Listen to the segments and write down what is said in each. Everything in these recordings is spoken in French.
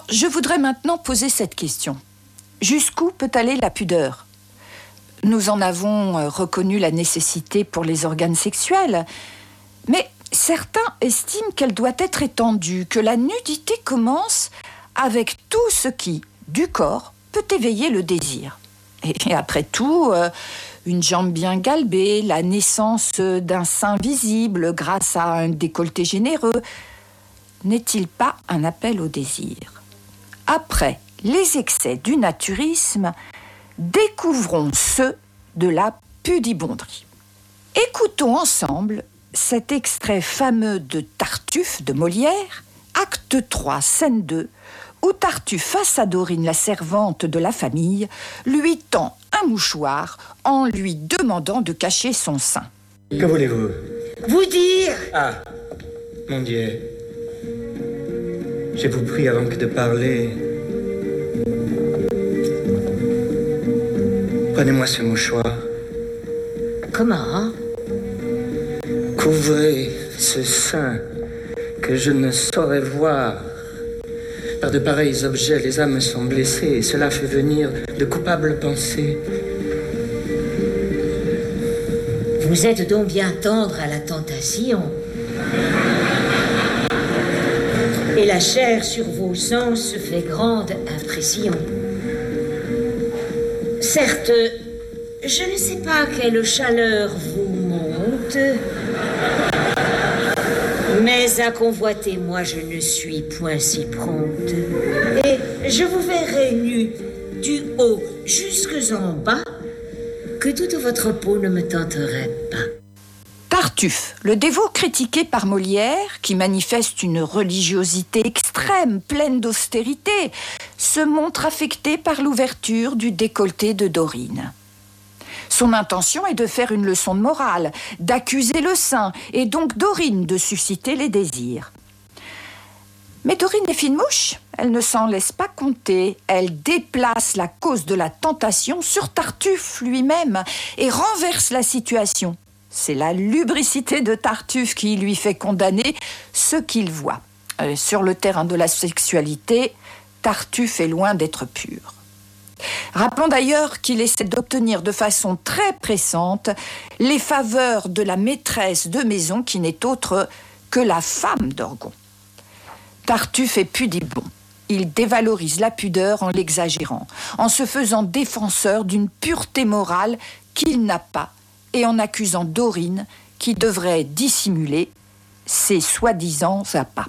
je voudrais maintenant poser cette question. Jusqu'où peut aller la pudeur ? Nous en avons reconnu la nécessité pour les organes sexuels, mais certains estiment qu'elle doit être étendue, que la nudité commence avec tout ce qui, du corps, peut éveiller le désir. Et après tout, une jambe bien galbée, la naissance d'un sein visible grâce à un décolleté généreux, n'est-il pas un appel au désir ? Après les excès du naturisme, découvrons ceux de la pudibonderie. Écoutons ensemble cet extrait fameux de Tartuffe de Molière, acte 3, scène 2, où Tartuffe, face à Dorine, la servante de la famille, lui tend un mouchoir en lui demandant de cacher son sein. Que voulez-vous ? Vous dire. Ah, mon Dieu. Je vous prie avant que de parler. Prenez-moi ce mouchoir. Comment ? Couvrez ce sein que je ne saurais voir. Par de pareils objets, les âmes sont blessées et cela fait venir de coupables pensées. Vous êtes donc bien tendre à la tentation. Et la chair sur vos sens fait grande impression. Certes, je ne sais pas quelle chaleur vous monte, mais à convoiter, moi, je ne suis point si prompte. Et je vous verrai nu, du haut jusque en bas, que toute votre peau ne me tenterait pas. Tartuffe, le dévot critiqué par Molière, qui manifeste une religiosité extrême, pleine d'austérité, se montre affecté par l'ouverture du décolleté de Dorine. Son intention est de faire une leçon de morale, d'accuser le sein, et donc Dorine de susciter les désirs. Mais Dorine est fine mouche, elle ne s'en laisse pas compter. Elle déplace la cause de la tentation sur Tartuffe lui-même et renverse la situation. C'est la lubricité de Tartuffe qui lui fait condamner ce qu'il voit. Sur le terrain de la sexualité, Tartuffe est loin d'être pur. Rappelons d'ailleurs qu'il essaie d'obtenir de façon très pressante les faveurs de la maîtresse de maison qui n'est autre que la femme d'Orgon. Tartuffe est pudibond. Il dévalorise la pudeur en l'exagérant, en se faisant défenseur d'une pureté morale qu'il n'a pas et en accusant Dorine qui devrait dissimuler ses soi-disant appâts.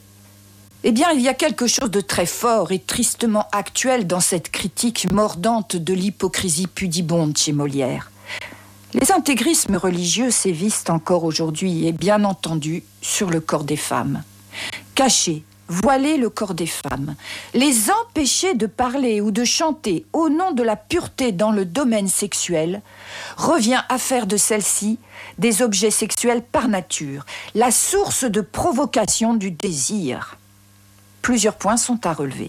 Eh bien, il y a quelque chose de très fort et tristement actuel dans cette critique mordante de l'hypocrisie pudibonde chez Molière. Les intégrismes religieux sévissent encore aujourd'hui et bien entendu sur le corps des femmes. Cacher, voiler le corps des femmes, les empêcher de parler ou de chanter au nom de la pureté dans le domaine sexuel, revient à faire de celles-ci des objets sexuels par nature, la source de provocation du désir. Plusieurs points sont à relever.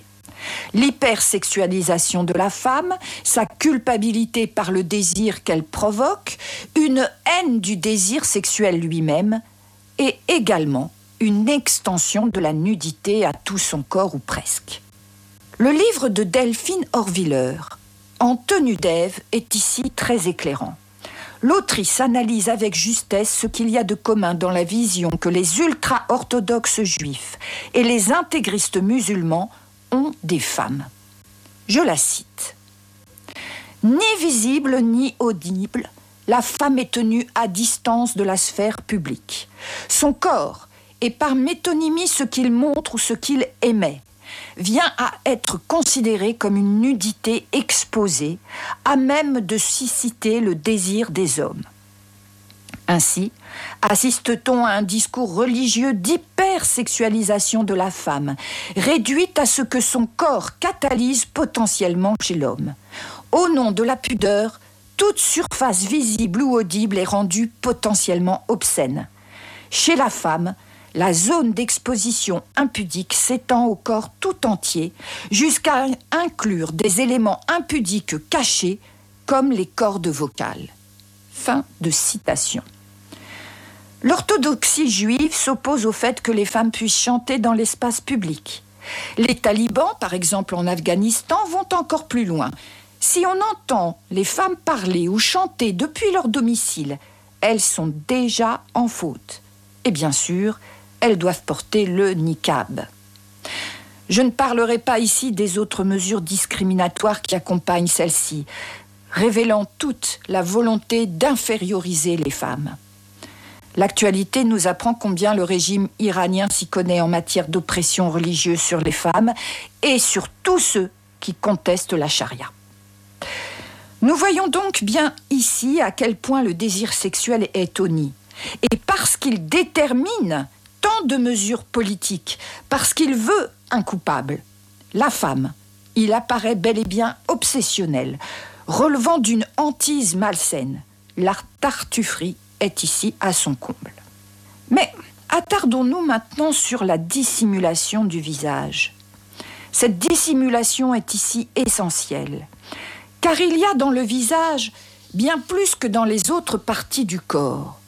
L'hypersexualisation de la femme, sa culpabilité par le désir qu'elle provoque, une haine du désir sexuel lui-même et également une extension de la nudité à tout son corps ou presque. Le livre de Delphine Horviller, En tenue d'Ève, est ici très éclairant. L'autrice analyse avec justesse ce qu'il y a de commun dans la vision que les ultra-orthodoxes juifs et les intégristes musulmans ont des femmes. Je la cite. « Ni visible ni audible, la femme est tenue à distance de la sphère publique. Son corps, et par métonymie ce qu'il montre ou ce qu'il émet, vient à être considéré comme une nudité exposée, à même de susciter le désir des hommes. Ainsi, assiste-t-on à un discours religieux d'hypersexualisation de la femme, réduite à ce que son corps catalyse potentiellement chez l'homme. Au nom de la pudeur, toute surface visible ou audible est rendue potentiellement obscène. Chez la femme, la zone d'exposition impudique s'étend au corps tout entier, jusqu'à inclure des éléments impudiques cachés, comme les cordes vocales. » Fin de citation. L'orthodoxie juive s'oppose au fait que les femmes puissent chanter dans l'espace public. Les talibans, par exemple en Afghanistan, vont encore plus loin. Si on entend les femmes parler ou chanter depuis leur domicile, elles sont déjà en faute. Et bien sûr, elles doivent porter le niqab. Je ne parlerai pas ici des autres mesures discriminatoires qui accompagnent celles-ci, révélant toute la volonté d'inférioriser les femmes. L'actualité nous apprend combien le régime iranien s'y connaît en matière d'oppression religieuse sur les femmes et sur tous ceux qui contestent la charia. Nous voyons donc bien ici à quel point le désir sexuel est honni. Et parce qu'il détermine tant de mesures politiques, parce qu'il veut un coupable, la femme, il apparaît bel et bien obsessionnel, relevant d'une hantise malsaine. La tartufferie est ici à son comble. Mais attardons-nous maintenant sur la dissimulation du visage. Cette dissimulation est ici essentielle, car il y a dans le visage bien plus que dans les autres parties du corps.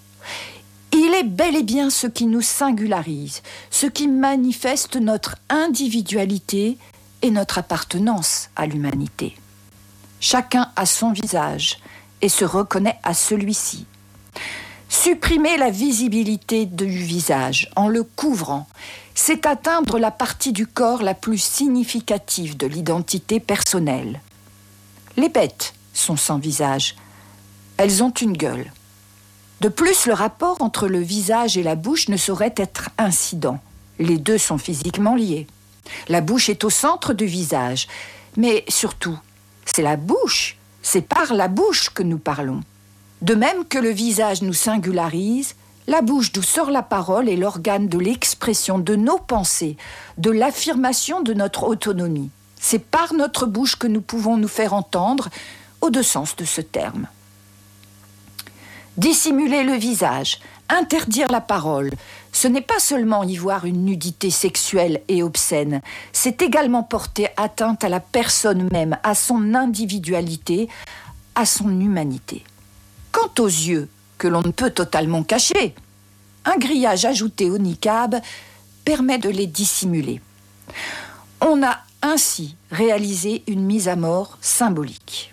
Il est bel et bien ce qui nous singularise, ce qui manifeste notre individualité et notre appartenance à l'humanité. Chacun a son visage et se reconnaît à celui-ci. Supprimer la visibilité du visage en le couvrant, c'est atteindre la partie du corps la plus significative de l'identité personnelle. Les bêtes sont sans visage. Elles ont une gueule. De plus, le rapport entre le visage et la bouche ne saurait être incident. Les deux sont physiquement liés. La bouche est au centre du visage. Mais surtout, c'est la bouche. C'est par la bouche que nous parlons. De même que le visage nous singularise, la bouche d'où sort la parole est l'organe de l'expression de nos pensées, de l'affirmation de notre autonomie. C'est par notre bouche que nous pouvons nous faire entendre, aux deux sens de ce terme. Dissimuler le visage, interdire la parole, ce n'est pas seulement y voir une nudité sexuelle et obscène, c'est également porter atteinte à la personne même, à son individualité, à son humanité. Quant aux yeux, que l'on ne peut totalement cacher, un grillage ajouté au niqab permet de les dissimuler. On a ainsi réalisé une mise à mort symbolique.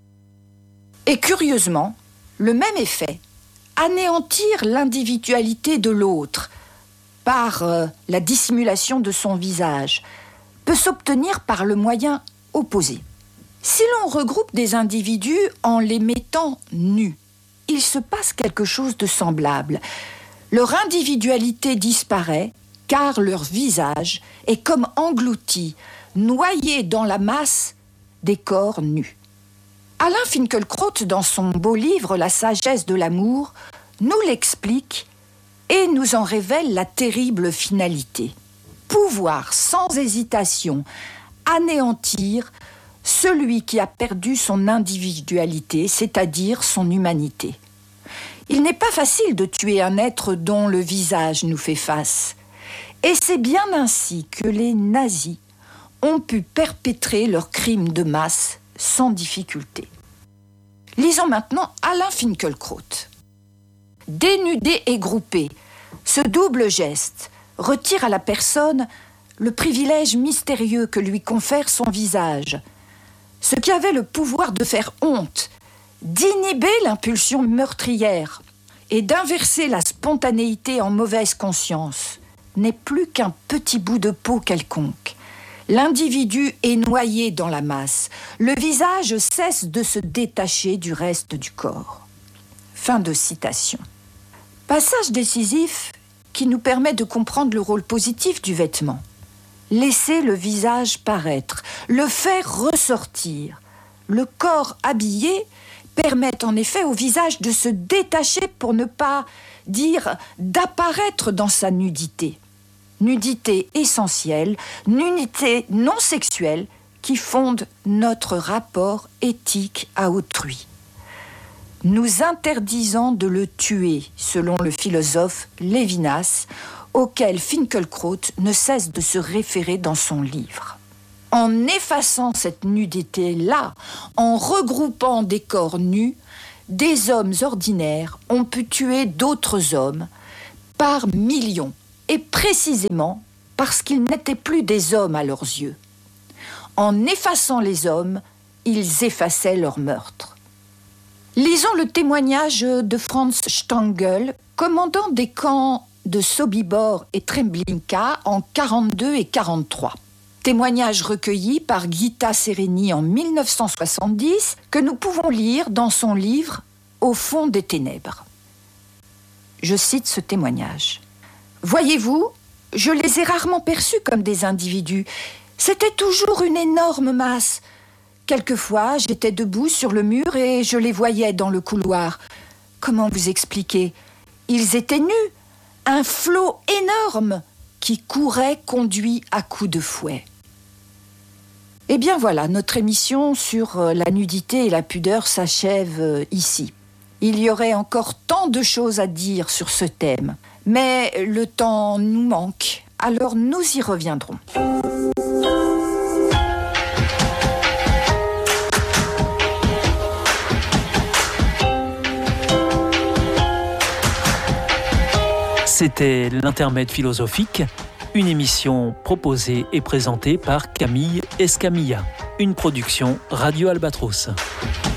Et curieusement, le même effet, anéantir l'individualité de l'autre par la dissimulation de son visage, peut s'obtenir par le moyen opposé. Si l'on regroupe des individus en les mettant nus, il se passe quelque chose de semblable. Leur individualité disparaît car leur visage est comme englouti, noyé dans la masse des corps nus. Alain Finkielkraut, dans son beau livre « La sagesse de l'amour », nous l'explique et nous en révèle la terrible finalité. Pouvoir sans hésitation anéantir celui qui a perdu son individualité, c'est-à-dire son humanité. Il n'est pas facile de tuer un être dont le visage nous fait face. Et c'est bien ainsi que les nazis ont pu perpétrer leurs crimes de masse sans difficulté. Lisons maintenant Alain Finkielkraut. Dénudé et groupé, ce double geste retire à la personne le privilège mystérieux que lui confère son visage, ce qui avait le pouvoir de faire honte, d'inhiber l'impulsion meurtrière et d'inverser la spontanéité en mauvaise conscience, n'est plus qu'un petit bout de peau quelconque. L'individu est noyé dans la masse. Le visage cesse de se détacher du reste du corps. Fin de citation. Passage décisif qui nous permet de comprendre le rôle positif du vêtement. Laisser le visage paraître, le faire ressortir. Le corps habillé permet en effet au visage de se détacher pour ne pas dire d'apparaître dans sa nudité. Nudité essentielle, nudité non sexuelle qui fonde notre rapport éthique à autrui. Nous interdisant de le tuer, selon le philosophe Lévinas, auquel Finkielkraut ne cesse de se référer dans son livre. En effaçant cette nudité-là, en regroupant des corps nus, des hommes ordinaires ont pu tuer d'autres hommes par millions, et précisément parce qu'ils n'étaient plus des hommes à leurs yeux. En effaçant les hommes, ils effaçaient leur meurtre. Lisons le témoignage de Franz Stangl, commandant des camps de Sobibor et Treblinka en 42 et 43. Témoignage recueilli par Gita Sereni en 1970, que nous pouvons lire dans son livre « Au fond des ténèbres ». Je cite ce témoignage. « Voyez-vous, je les ai rarement perçus comme des individus. C'était toujours une énorme masse. Quelquefois, j'étais debout sur le mur et je les voyais dans le couloir. Comment vous expliquer ? Ils étaient nus, un flot énorme qui courait conduit à coups de fouet. » Eh bien voilà, notre émission sur la nudité et la pudeur s'achève ici. Il y aurait encore tant de choses à dire sur ce thème, mais le temps nous manque, alors nous y reviendrons. C'était l'Intermède philosophique, une émission proposée et présentée par Camille Escamilla, une production Radio Albatros.